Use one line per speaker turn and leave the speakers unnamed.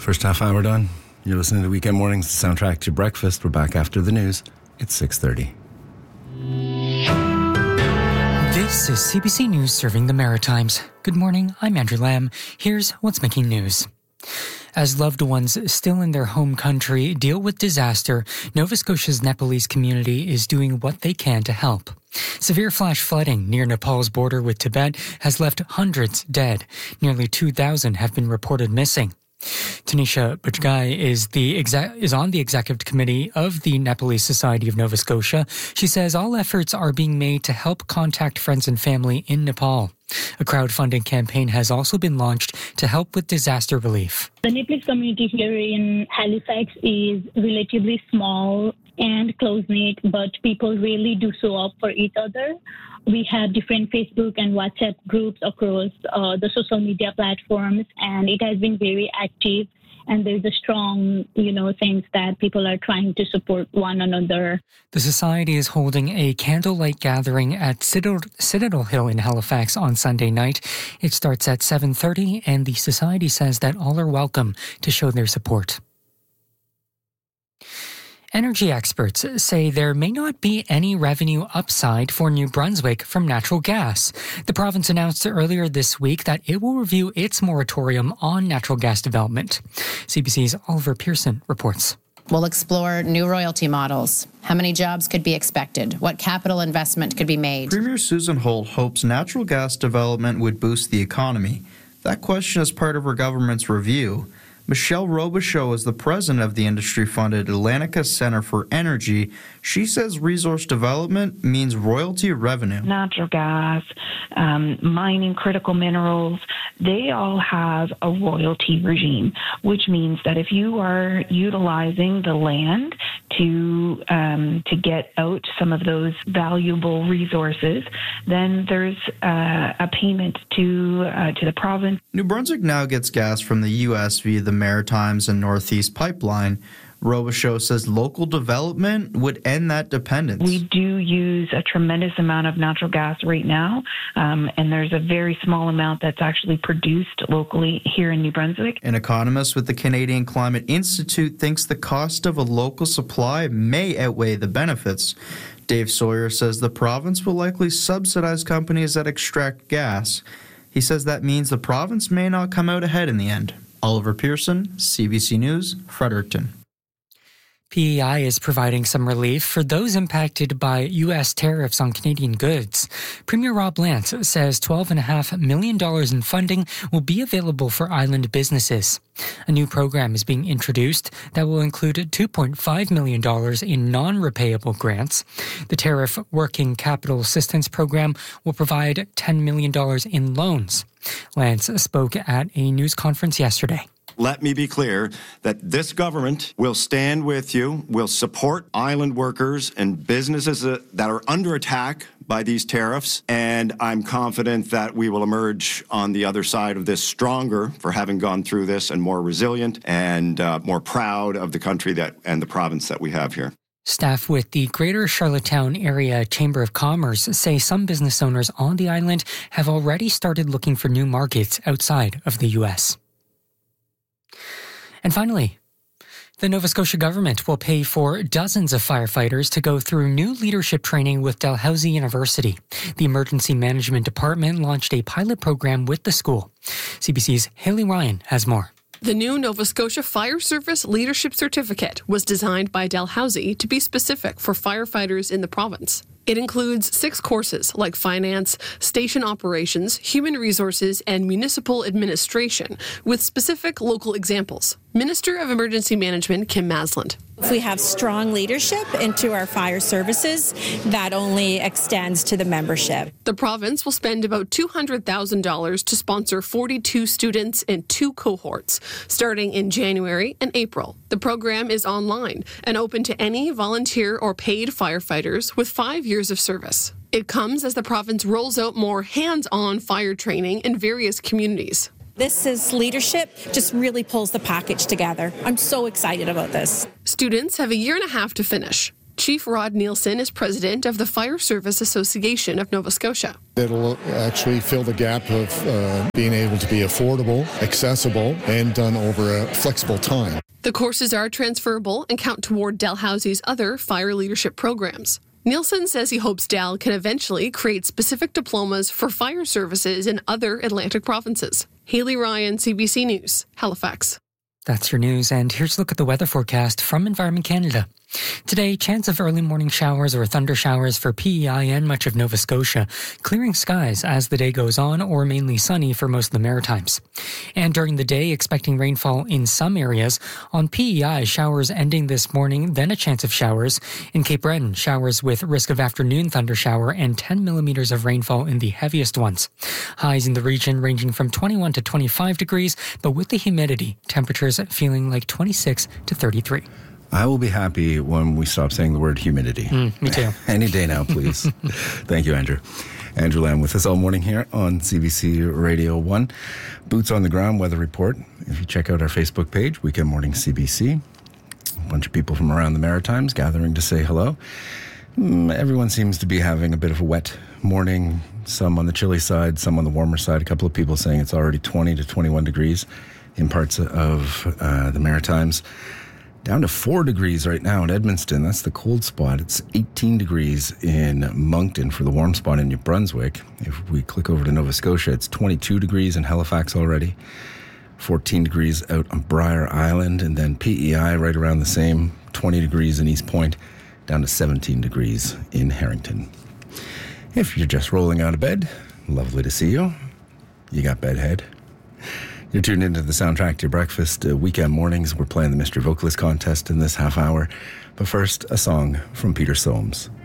First half hour done. You're listening to Weekend Mornings, soundtrack to breakfast. We're back after the news. It's 6:30.
This is CBC News serving the Maritimes. Good morning, I'm Andrew Lamb. Here's what's making news. As loved ones still in their home country deal with disaster, Nova Scotia's Nepalese community is doing what they can to help. Severe flash flooding near Nepal's border with Tibet has left hundreds dead. Nearly 2,000 have been reported missing. Tanisha Bajgai is on the executive committee of the Nepalese Society of Nova Scotia. She says all efforts are being made to help contact friends and family in Nepal. A crowdfunding campaign has also been launched to help with disaster relief.
The Nepalese community here in Halifax is relatively small and close-knit, but people really do show up for each other. We have different Facebook and WhatsApp groups across the social media platforms, and it has been very active. And there's a strong, sense that people are trying to support one another.
The Society is holding a candlelight gathering at Citadel Hill in Halifax on Sunday night. It starts at 7:30, and the Society says that all are welcome to show their support. Energy experts say there may not be any revenue upside for New Brunswick from natural gas. The province announced earlier this week that it will review its moratorium on natural gas development. CBC's Oliver Pearson reports.
We'll explore new royalty models. How many jobs could be expected? What capital investment could be made?
Premier Susan Holt hopes natural gas development would boost the economy. That question is part of her government's review. Michelle Robichaud is the president of the industry-funded Atlantica Centre for Energy. She says resource development means royalty revenue.
Natural gas, mining critical minerals, they all have a royalty regime, which means that if you are utilizing the land to get out some of those valuable resources, then there's a payment to the province.
New Brunswick now gets gas from the U.S. via the Maritimes and Northeast Pipeline. Robichaud says local development would end that dependence.
We do use a tremendous amount of natural gas right now, and there's a very small amount that's actually produced locally here in New Brunswick.
An economist with the Canadian Climate Institute thinks the cost of a local supply may outweigh the benefits. Dave Sawyer says the province will likely subsidize companies that extract gas. He says that means the province may not come out ahead in the end. Oliver Pearson, CBC News, Fredericton.
PEI is providing some relief for those impacted by U.S. tariffs on Canadian goods. Premier Rob Lance says $12.5 million in funding will be available for island businesses. A new program is being introduced that will include $2.5 million in non-repayable grants. The Tariff Working Capital Assistance Program will provide $10 million in loans. Lance spoke at a news conference yesterday.
Let me be clear that this government will stand with you, will support island workers and businesses that are under attack by these tariffs, and I'm confident that we will emerge on the other side of this stronger for having gone through this and more resilient and more proud of the country and the province that we have here.
Staff with the Greater Charlottetown Area Chamber of Commerce say some business owners on the island have already started looking for new markets outside of the U.S. And finally, the Nova Scotia government will pay for dozens of firefighters to go through new leadership training with Dalhousie University. The Emergency Management Department launched a pilot program with the school. CBC's Haley Ryan has more.
The new Nova Scotia Fire Service Leadership Certificate was designed by Dalhousie to be specific for firefighters in the province. It includes 6 courses like finance, station operations, human resources, and municipal administration, with specific local examples. Minister of Emergency Management Kim Masland.
If we have strong leadership into our fire services, that only extends to the membership.
The province will spend about $200,000 to sponsor 42 students in 2 cohorts, starting in January and April. The program is online and open to any volunteer or paid firefighters with 5 years of service. It comes as the province rolls out more hands-on fire training in various communities.
This is leadership, just really pulls the package together. I'm so excited about this.
Students have a year and a half to finish. Chief Rod Nielsen is president of the Fire Service Association of Nova Scotia.
It'll actually fill the gap of being able to be affordable, accessible, and done over a flexible time.
The courses are transferable and count toward Dalhousie's other fire leadership programs. Nielsen says he hopes Dal can eventually create specific diplomas for fire services in other Atlantic provinces. Haley Ryan, CBC News, Halifax.
That's your news, and here's a look at the weather forecast from Environment Canada. Today, chance of early morning showers or thunder showers for PEI and much of Nova Scotia. Clearing skies as the day goes on, or mainly sunny for most of the Maritimes. And during the day, expecting rainfall in some areas. On PEI, showers ending this morning, then a chance of showers. In Cape Breton, showers with risk of afternoon thunder shower and 10 millimeters of rainfall in the heaviest ones. Highs in the region ranging from 21 to 25 degrees, but with the humidity, temperatures feeling like 26 to 33.
I will be happy when we stop saying the word humidity.
Me too.
Any day now, please. Thank you, Andrew. Andrew Lamb with us all morning here on CBC Radio 1. Boots on the ground weather report. If you check out our Facebook page, Weekend Morning CBC. A bunch of people from around the Maritimes gathering to say hello. Everyone seems to be having a bit of a wet morning. Some on the chilly side, some on the warmer side. A couple of people saying it's already 20 to 21 degrees in parts of the Maritimes. Down to 4 degrees right now in Edmundston. That's the cold spot. It's 18 degrees in Moncton for the warm spot in New Brunswick. If we click over to Nova Scotia, it's 22 degrees in Halifax already. 14 degrees out on Briar Island. And then PEI right around the same. 20 degrees in East Point. Down to 17 degrees in Harrington. If you're just rolling out of bed, lovely to see you. You got bedhead. You're tuned into the Soundtrack to Your Breakfast weekend mornings. We're playing the Mystery Vocalist Contest in this half hour. But first, a song from Peter Soames.